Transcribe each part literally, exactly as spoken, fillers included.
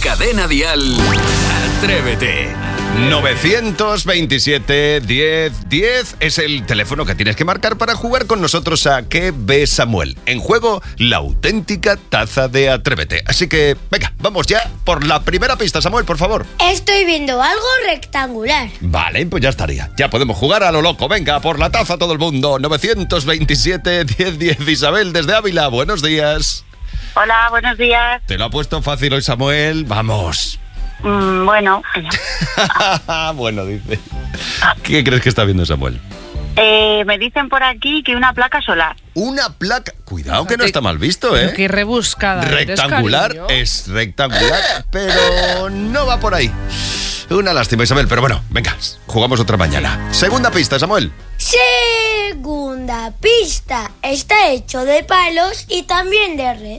Cadena Dial, Atrévete. novecientos veintisiete diez diez es el teléfono que tienes que marcar para jugar con nosotros a ¿Qué ve Samuel? En juego, la auténtica taza de Atrévete. Así que, venga, vamos ya por la primera pista, Samuel, por favor. Estoy viendo algo rectangular. Vale, pues ya estaría. Ya podemos jugar a lo loco. Venga, por la taza todo el mundo. novecientos veintisiete diez diez. Isabel, desde Ávila, buenos días. Hola, buenos días. Te lo ha puesto fácil hoy, Samuel. Vamos. Mm, bueno. Bueno, dice. ¿Qué crees que está viendo Samuel? Eh, me dicen por aquí que una placa solar. Una placa... Cuidado que no está mal visto, ¿eh? Qué rebuscada. Rectangular, eres, cariño. es rectangular, pero no va por ahí. Una lástima, Isabel, pero bueno, venga, jugamos otra mañana. Segunda pista, Samuel. Segunda pista. Está hecho de palos y también de red.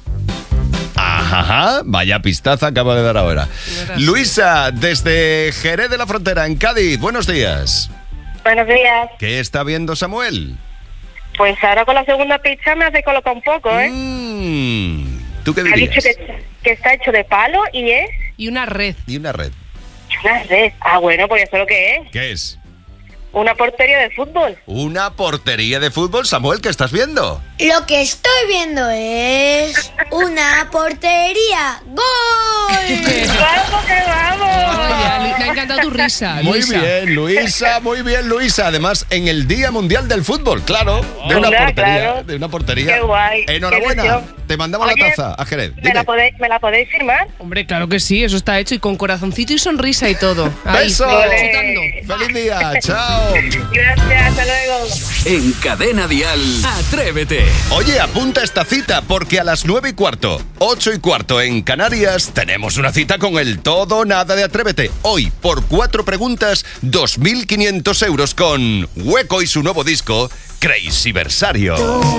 Ajá, vaya pistaza acaba de dar ahora. Luisa, desde Jerez de la Frontera, en Cádiz, buenos días. Buenos días. ¿Qué está viendo Samuel? Pues ahora con la segunda pista me hace colocar un poco, ¿eh? Mm, ¿Tú qué Ha dirías? dicho que, que está hecho de palo y es Y una red. Y una red. una red. Ah, bueno, pues ya sé lo que es. ¿Qué es? Una portería de fútbol. Una portería de fútbol, Samuel, ¿qué estás viendo? Lo que estoy viendo es una portería. ¡Gol! ¡Vamos que vamos! Oye, me ha encantado tu risa, Muy Luisa. bien, Luisa, muy bien, Luisa. Además, en el Día Mundial del Fútbol, claro, de una Hombre, portería, claro. de una portería. Qué guay, qué Enhorabuena. ilusión. Te mandamos Oye, la taza a Jerez. ¿Me Dime. la, podéis, ¿Me la podéis firmar? Hombre, claro que sí, eso está hecho y con corazoncito y sonrisa y todo. Ahí, ¡Beso! disfrutando. ¡Feliz día! ¡Chao! Gracias, hasta luego. En Cadena Dial, Atrévete. Oye, apunta esta cita porque a las nueve y cuarto, ocho y cuarto en Canarias tenemos una cita con el Todo o Nada de Atrévete. Hoy, por cuatro preguntas, dos mil quinientos euros con Hueco y su nuevo disco, Crazy Versario.